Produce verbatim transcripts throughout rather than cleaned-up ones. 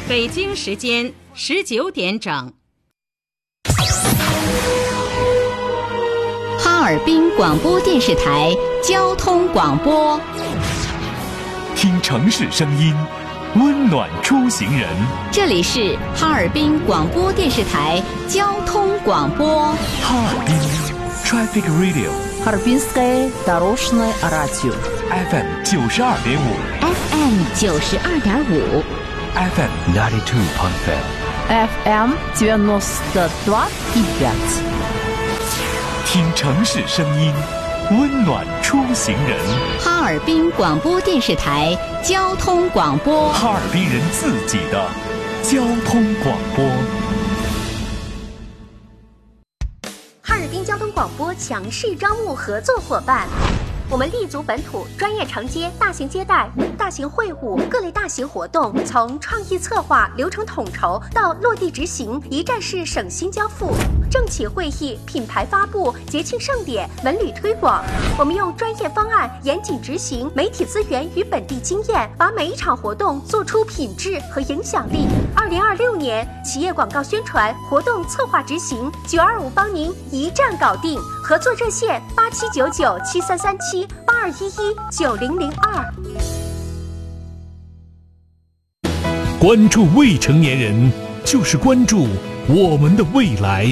北京时间十九点整。 哈尔滨广播电视台交通广播， 听城市声音，温暖出行人。 这里是哈尔滨广播电视台交通广播。 哈尔滨 Traffic Radio， Харбинское дорожное радио F M 九十二点五 F M 九十二点五 F M ninety two point five F M девяносто два и пять。 听城市声音，温暖出行人。 哈尔滨广播电视台交通广播， 哈尔滨人自己的交通广播。 哈尔滨交通广播强势招募合作伙伴。我们立足本土，专业承接大型接待、大型会晤、各类大型活动，从创意策划、流程统筹到落地执行，一站式省心交付。政企会议、品牌发布、节庆盛典、文旅推广，我们用专业方案严谨执行，媒体资源与本地经验，把每一场活动做出品质和影响力。二零二六年企业广告宣传、活动策划执行，九二五帮您一站搞定。合作热线八七九九七三三七八二一一九零零二。 关注未成年人，就是关注我们的未来。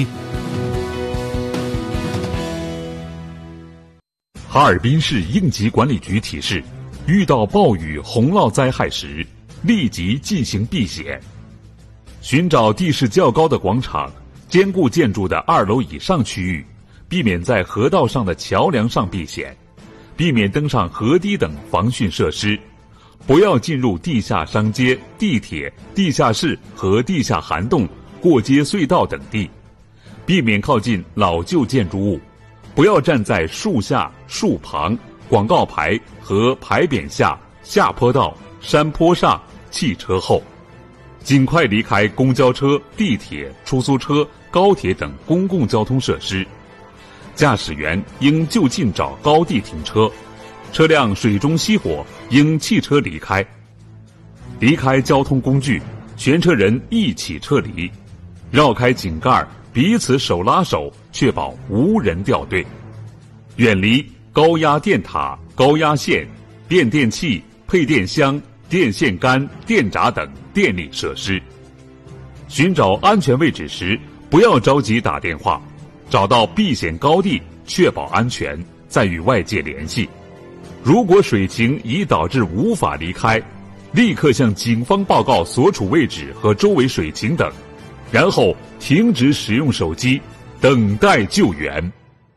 哈尔滨市应急管理局提示：遇到暴雨、洪涝灾害时，立即进行避险。寻找地势较高的广场、坚固建筑的二楼以上区域，避免在河道上的桥梁上避险，避免登上河堤等防汛设施，不要进入地下商街、地铁、地下室和地下涵洞、过街隧道等地，避免靠近老旧建筑物，不要站在树下、树旁、广告牌和牌匾下、下坡道、山坡上、汽车后，尽快离开公交车、地铁、出租车、高铁等公共交通设施。驾驶员应就近找高地停车，车辆水中熄火应弃车离开。离开交通工具，全车人一起撤离，绕开井盖，彼此手拉手，确保无人掉队。远离高压电塔、高压线、变电器、配电箱、电线杆、电闸等电力设施。寻找安全位置时，不要着急打电话，找到避险高地，确保安全，再与外界联系。如果水情已导致无法离开，立刻向警方报告所处位置和周围水情等，然后停止使用手机，等待救援。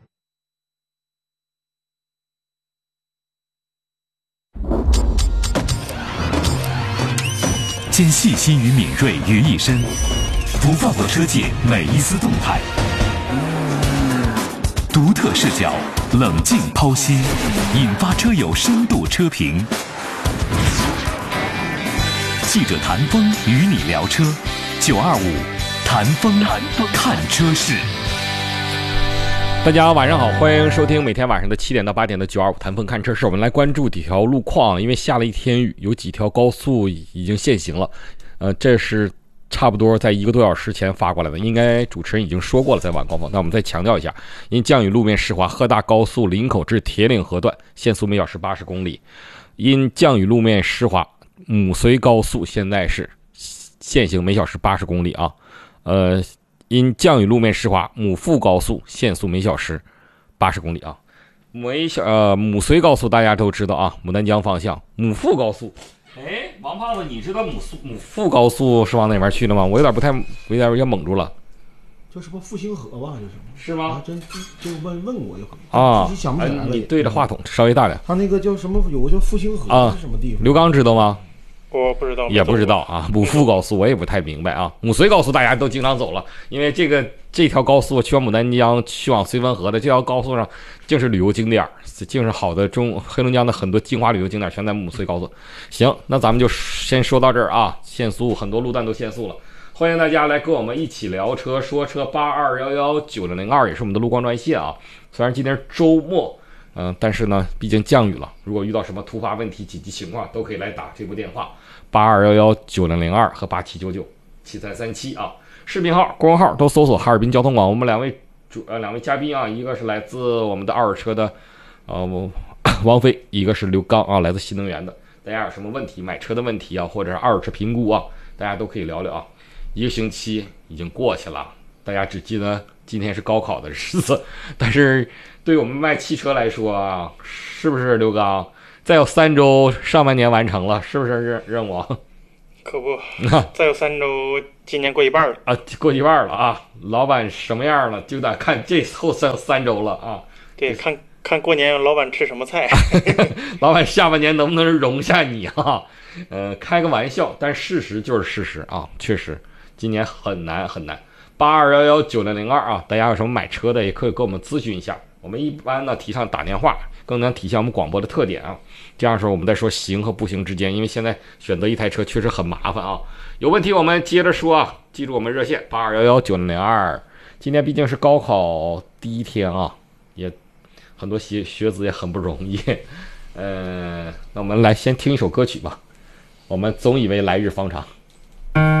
将细心与敏锐于一身，不放过车界每一丝动态。独特视角，冷静剖析，引发车友深度车评。记者谭峰与你聊车，九二五谭峰看车事。 大家晚上好，欢迎收听每天晚上的七点到八点的九二五谭峰看车事。我们来关注几条路况，因为下了一天雨，有几条高速已经限行了。呃，这是差不多在一个多小时前发过来的，应该主持人已经说过了，在晚高峰。那我们再强调一下，因降雨路面湿滑，河大高速林口至铁岭河段限速每小时八十公里。因降雨路面湿滑，母绥高速现在是限行每小时八十公里啊。呃，因降雨路面湿滑，母富高速限速每小时八十公里啊。每小呃母绥高速大家都知道啊，牡丹江方向。母富高速。哎，王胖子，你知道母速母富高速是往哪边去了吗？我有点不太，我有点有点懵住了。 叫什么复兴河吧？这是是吗？ 啊、真就问问我就啊， 自己想不起来了、 哎。你对着话筒稍微大点。 他那个叫什么？有个叫复兴河、啊、是什么地方？ 刘刚知道吗？ 我不知道， 也不知道啊。母富高速我也不太明白啊。母绥高速大家都经常走了，因为这个这条高速去往牡丹江、去往绥芬河的这条高速上，竟是旅游景点，竟是好的中黑龙江的很多精华旅游景点全在母绥高速。行，那咱们就先说到这儿啊。限速，很多路段都限速了。欢迎大家来跟我们一起聊车说车，八二幺幺九零零二也是我们的路况专线啊。虽然今天是周末， 嗯、呃，但是呢，毕竟降雨了，如果遇到什么突发问题、紧急情况，都可以来打这部电话八二一一九零零二和八七九九七三三七啊。视频号、公众号都搜索哈尔滨交通网。我们两位主呃两位嘉宾啊，一个是来自我们的二手车的呃王飞，一个是刘刚啊，来自新能源的。大家有什么问题，买车的问题啊，或者是二手车评估啊，大家都可以聊聊啊。一个星期已经过去了，大家只记得今天是高考的日子，但是对于我们卖汽车来说啊，是不是刘刚？再有三周，上半年完成了，是不是任任务？ 可不，再有三周，今年过一半了啊，过一半了啊！老板什么样了，就得看这后三三周了啊。 对，看看过年老板吃什么菜， 老板下半年能不能容下你啊？呃，开个玩笑，但事实就是事实啊，确实今年很难很难。八二一一九零零二啊，大家有什么买车的也可以跟我们咨询一下。我们一般呢提倡打电话，更能体现我们广播的特点啊。这样说我们再说行和不行之间，因为现在选择一台车确实很麻烦啊。有问题我们接着说啊，记住我们热线八二一一九零零二。今天毕竟是高考第一天啊，也很多学学子也很不容易。呃，那我们来先听一首歌曲吧。我们总以为来日方长。